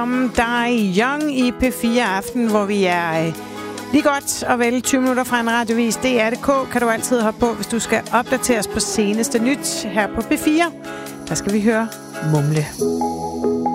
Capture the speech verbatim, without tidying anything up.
Om der er Young i P fire Aften, hvor vi er øh, lige godt og vel tyve minutter fra en radiovis. D R punktum d k kan du altid hoppe på, hvis du skal opdateres på seneste nyt her på P fire. Der skal vi høre Mumle.